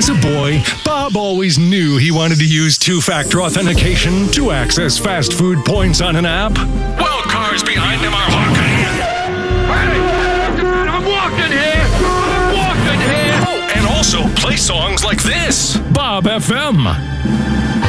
As a boy, Bob always knew he wanted to use two-factor authentication to access fast food points on an app. While cars behind him are honking. Hey! I'm walking here! I'm walking here! Oh, and also play songs like this. Bob FM.